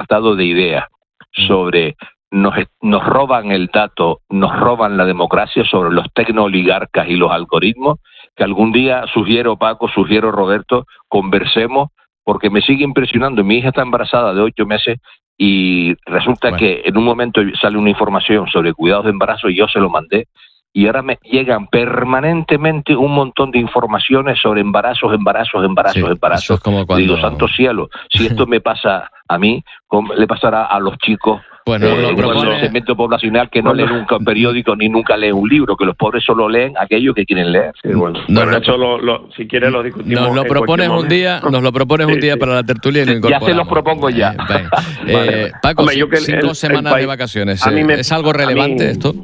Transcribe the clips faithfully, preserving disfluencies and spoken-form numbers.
estado de ideas sobre nos, nos roban el dato, nos roban la democracia, sobre los tecnooligarcas y los algoritmos, que algún día sugiero, Paco, sugiero, Roberto, conversemos, porque me sigue impresionando. Mi hija está embarazada de ocho meses y resulta bueno. que en un momento sale una información sobre cuidados de embarazo y yo se lo mandé, y ahora me llegan permanentemente un montón de informaciones sobre embarazos, embarazos, embarazos, sí, embarazos. Es como cuando... Digo, santo cielo, si esto me pasa a mí, le pasará a los chicos bueno, eh, lo propone... del segmento poblacional que no lee nunca un periódico ni nunca lee un libro, que los pobres solo leen aquello que quieren leer. Sí, bueno, no, bueno no, eso lo, lo, si quieres lo discutimos. Nos lo propones un día, nos lo propones sí, un día sí. para la tertulia y lo incorporamos. Ya se los propongo ya. Eh, vale. eh, Paco, Hombre, yo que cinco el, semanas el país, de vacaciones. me, ¿Es algo relevante mí, esto?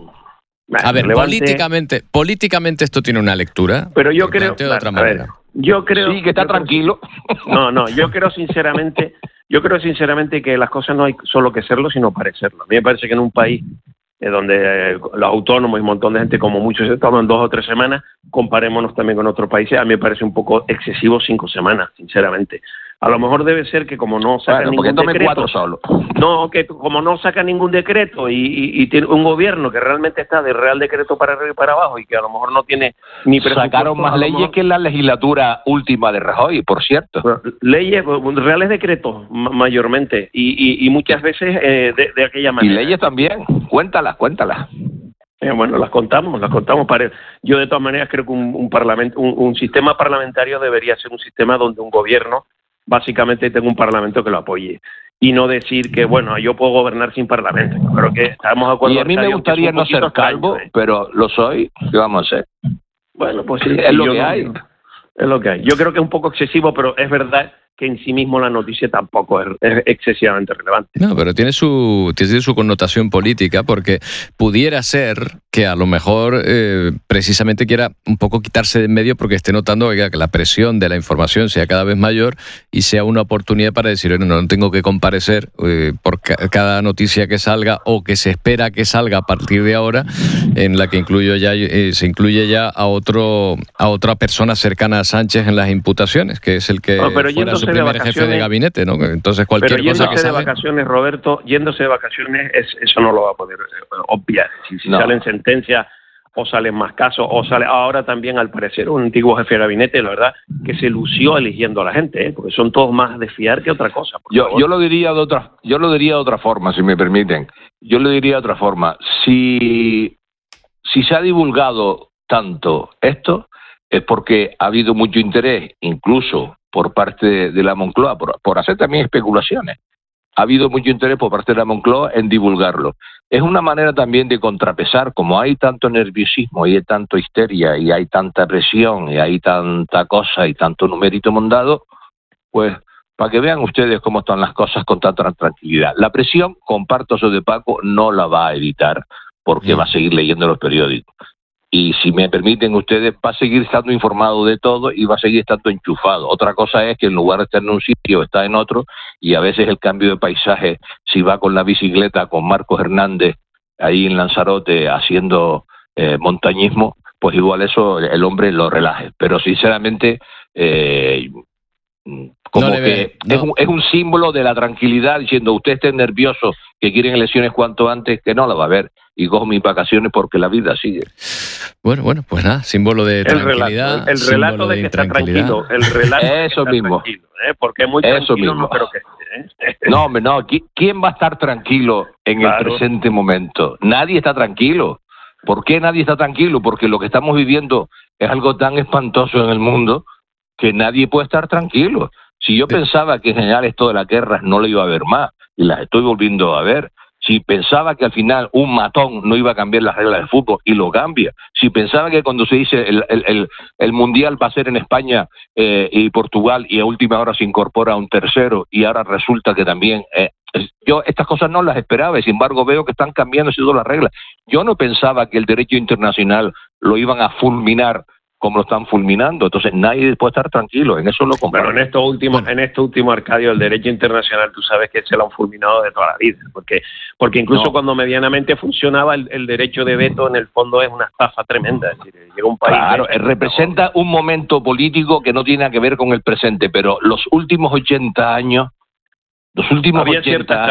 A ver, relevante, políticamente, políticamente esto tiene una lectura. Pero yo creo, de otra a manera. ver, yo creo, sí, que está tranquilo. No, no, yo creo sinceramente, yo creo sinceramente que las cosas no hay solo que serlo, sino parecerlo. A mí me parece que en un país eh, donde eh, los autónomos y un montón de gente, como muchos se toman dos o tres semanas, comparémonos también con otros países. A mí me parece un poco excesivo cinco semanas, sinceramente. A lo mejor debe ser que como no saca bueno, ningún decreto, cuatro solo. no, que como no saca ningún decreto y, y, y tiene un gobierno que realmente está de real decreto para arriba y para abajo y que a lo mejor no tiene ni presupuesto. Sacaron más leyes mejor... que en la legislatura última de Rajoy, por cierto. Bueno, leyes, reales decretos mayormente y, y, y muchas veces eh, de, de aquella manera. Y leyes también, cuéntalas, cuéntalas. Eh, bueno, las contamos, las contamos. Para... Yo de todas maneras creo que un, un, parlamento, un, un sistema parlamentario debería ser un sistema donde un gobierno básicamente tenga un parlamento que lo apoye y no decir que, bueno, yo puedo gobernar sin parlamento. Yo creo que estamos de acuerdo. Y a mí me gustaría no ser calvo, extraño, ¿eh? Pero lo soy. ¿Qué vamos a hacer? Bueno, pues sí. Es lo que no, hay. Es lo que hay. Yo creo que es un poco excesivo, pero es verdad que en sí mismo la noticia tampoco es, es excesivamente relevante. No, pero tiene su, tiene su connotación política, porque pudiera ser que a lo mejor eh, precisamente quiera un poco quitarse de en medio porque esté notando oiga, que la presión de la información sea cada vez mayor y sea una oportunidad para decir, no, no tengo que comparecer eh, por ca cada noticia que salga o que se espera que salga a partir de ahora, en la que incluyo ya eh, se incluye ya a otro a otra persona cercana a Sánchez en las imputaciones, que es el que no, pero fuera su primer de jefe de gabinete, ¿no? Entonces cualquier pero cosa que de sale... vacaciones, Roberto, yéndose de vacaciones, es, eso no lo va a poder eh, obviar. Si, si no. salen sentencias o salen más casos, o sale ahora también, al parecer, un antiguo jefe de gabinete, la verdad, que se lució eligiendo a la gente, ¿eh? Porque son todos más de fiar que otra cosa. Yo, yo lo diría de otra, yo lo diría de otra forma, si me permiten. Yo lo diría de otra forma. Si, si se ha divulgado tanto esto, es porque ha habido mucho interés, incluso por parte de, de la Moncloa, por, por hacer también especulaciones. Ha habido mucho interés por parte de la Moncloa en divulgarlo. Es una manera también de contrapesar, como hay tanto nerviosismo y hay tanto histeria y hay tanta presión y hay tanta cosa y tanto numerito mondado, pues para que vean ustedes cómo están las cosas con tanta tranquilidad. La presión, comparto eso de Paco, no la va a evitar porque va a seguir leyendo los periódicos. Y si me permiten ustedes, va a seguir estando informado de todo y va a seguir estando enchufado. Otra cosa es que en lugar de estar en un sitio, está en otro, y a veces el cambio de paisaje, si va con la bicicleta con Marcos Hernández ahí en Lanzarote haciendo eh, montañismo, pues igual eso el hombre lo relaje. Pero sinceramente, eh, como no que ve, no. es, un, es un símbolo de la tranquilidad, diciendo usted esté nervioso, que quieren elecciones cuanto antes, que no la va a ver. Y cojo mis vacaciones porque la vida sigue. Bueno, bueno, pues nada, símbolo de tranquilidad. El relato, el relato de que está tranquilo. El relato Eso de que mismo. Está tranquilo, ¿eh? Porque muy Eso tranquilo mismo. no creo que esté, ¿eh? No, hombre, no. ¿Quién va a estar tranquilo en claro. el presente momento? Nadie está tranquilo. ¿Por qué nadie está tranquilo? Porque lo que estamos viviendo es algo tan espantoso en el mundo que nadie puede estar tranquilo. Si yo sí. pensaba que en general esto de las guerras no lo iba a ver más, y las estoy volviendo a ver. Si pensaba que al final un matón no iba a cambiar las reglas del fútbol, y lo cambia. Si pensaba que cuando se dice el, el, el, el Mundial va a ser en España eh, y Portugal, y a última hora se incorpora un tercero, y ahora resulta que también... Eh, yo estas cosas no las esperaba, y sin embargo veo que están cambiando todas las reglas. Yo no pensaba que el derecho internacional lo iban a fulminar como lo están fulminando, entonces nadie puede estar tranquilo, en eso lo comparto. Pero en esto último, bueno. en esto último, Arcadio, el derecho internacional, tú sabes que se lo han fulminado de toda la vida, porque porque incluso no. cuando medianamente funcionaba el, el derecho de veto, en el fondo es una estafa tremenda, es decir, llega un país... Claro, que representa un momento político que no tiene nada que ver con el presente, pero los últimos ochenta años, los últimos Había ochenta años...